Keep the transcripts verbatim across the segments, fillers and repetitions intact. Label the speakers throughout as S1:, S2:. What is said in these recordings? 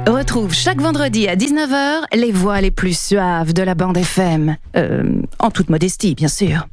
S1: Retrouve chaque vendredi à dix-neuf heures les voix les plus suaves de la bande F M. Euh, en toute modestie, bien sûr.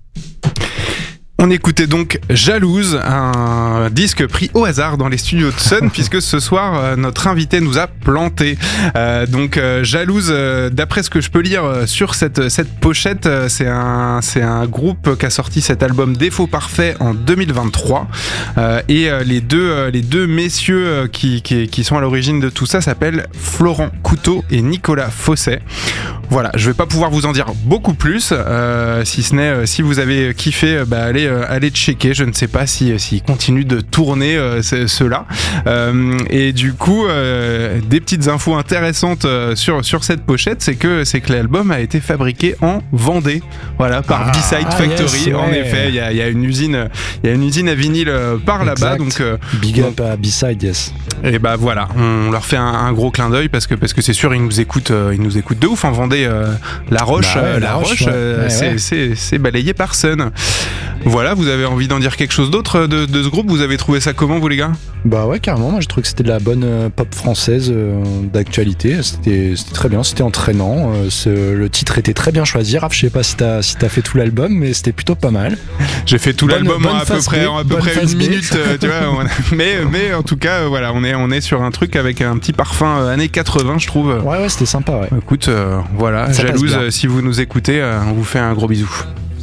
S2: On écoutait donc Jalouse, un disque pris au hasard dans les studios de Sun, puisque ce soir, euh, notre invité nous a planté. Euh, donc euh, Jalouse, euh, d'après ce que je peux lire euh, sur cette, cette pochette, euh, c'est, un, c'est un groupe qui a sorti cet album Défaut Parfait en deux mille vingt-trois. Euh, et euh, les, deux, euh, les deux messieurs euh, qui, qui, qui sont à l'origine de tout ça s'appellent Florent Couteau et Nicolas Fosset. Voilà, je vais pas pouvoir vous en dire beaucoup plus, euh, si ce n'est euh, si vous avez kiffé, euh, bah, allez, euh, allez checker. Je ne sais pas si s'ils continuent de tourner euh, ceux-là. Euh, et du coup, euh, des petites infos intéressantes euh, sur sur cette pochette, c'est que c'est que l'album a été fabriqué en Vendée, voilà, par ah, B-Side ah, Factory. Yes, en ouais. effet, il y a il y a une usine, il y a une usine à vinyle euh, par exact. là-bas, donc euh,
S3: big up à B-Side, yes.
S2: Et bah voilà, on leur fait un, un gros clin d'œil parce que parce que c'est sûr ils nous écoutent, euh, ils nous écoutent de ouf en Vendée. Euh, la Roche, bah ouais, euh, la, la Roche, Roche ouais. euh, ouais, c'est, ouais. c'est, c'est balayé par Sun. Voilà, vous avez envie d'en dire quelque chose d'autre de, de ce groupe? Vous avez trouvé ça comment, vous les gars?
S3: Bah ouais, carrément, moi je trouve que c'était de la bonne euh, pop française euh, d'actualité, c'était, c'était très bien, c'était entraînant, euh, ce, le titre était très bien choisi. Raph, je sais pas si t'as, si t'as fait tout l'album, mais c'était plutôt pas mal.
S2: J'ai fait tout bonne, l'album bonne en à peu près, en à peu près une
S3: B.
S2: minute, euh, tu vois, on, mais, mais en tout cas, euh, voilà, on est, on est sur un truc avec un petit parfum euh, années quatre-vingts, je trouve.
S3: Ouais, ouais, c'était sympa, ouais.
S2: Écoute, euh, voilà, ça Jalouse, euh, si vous nous écoutez, euh, on vous fait un gros bisou.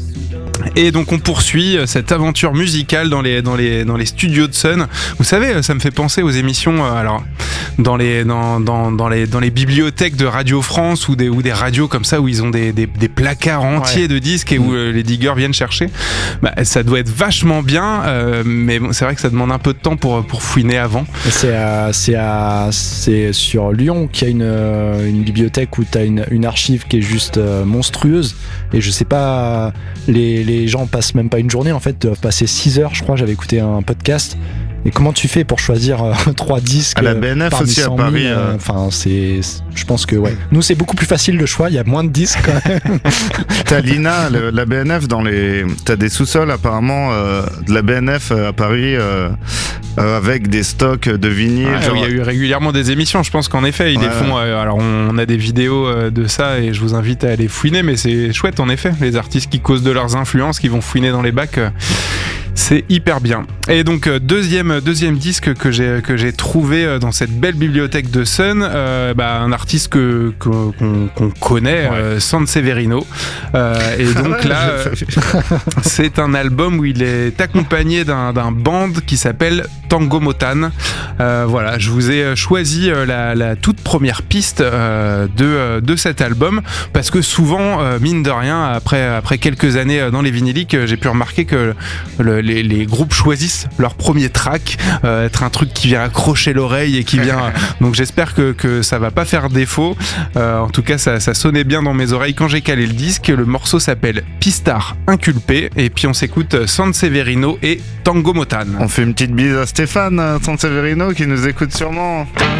S2: Et donc on poursuit cette aventure musicale dans les dans les dans les studios de Sun. Vous savez, ça me fait penser aux émissions euh, alors dans les dans dans dans les dans les bibliothèques de Radio France ou des ou des radios comme ça où ils ont des des, des placards entiers ouais. de disques et où euh, les diggers viennent chercher. Bah, ça doit être vachement bien, euh, mais bon, c'est vrai que ça demande un peu de temps pour pour fouiner avant.
S3: Et c'est à, c'est à, c'est sur Lyon qu'il y a une une bibliothèque où t'as une une archive qui est juste euh, monstrueuse et je sais pas les les gens passent même pas une journée en fait, doivent passer six heures je crois, j'avais écouté un podcast. Et comment tu fais pour choisir euh, trois disques
S4: à la B N F aussi à Paris euh...
S3: Enfin, c'est, c'est, je pense que ouais. Nous, c'est beaucoup plus facile le choix. Il y a moins de disques quand même.
S4: T'as l'I N A, le, la B N F dans les. T'as des sous-sols apparemment euh, de la B N F à Paris euh, euh, avec des stocks de vinyles.
S2: Ouais, genre... Il y a eu régulièrement des émissions. Je pense qu'en effet, ils ouais, les font. Euh, alors, on a des vidéos euh, de ça et je vous invite à aller fouiner. Mais c'est chouette en effet. Les artistes qui causent de leurs influences, qui vont fouiner dans les bacs. Euh, C'est hyper bien. Et donc deuxième deuxième disque que j'ai que j'ai trouvé dans cette belle bibliothèque de Sun, euh, bah, un artiste que, que qu'on, qu'on connaît, ouais. euh, Sanseverino. Euh, et donc là, euh, c'est un album où il est accompagné d'un d'un band qui s'appelle Tango Motan. Euh, voilà, je vous ai choisi la, la toute première piste euh, de de cet album parce que souvent, euh, mine de rien, après après quelques années dans les vinyliques, j'ai pu remarquer que le Les, les groupes choisissent leur premier track, euh, être un truc qui vient accrocher l'oreille et qui vient. Donc j'espère que, que ça va pas faire défaut. Euh, en tout cas, ça, ça sonnait bien dans mes oreilles quand j'ai calé le disque. Le morceau s'appelle Pistar Inculpé et puis on s'écoute Sanseverino et Tango Motan.
S4: On fait une petite bise à Stéphane Sanseverino qui nous écoute sûrement.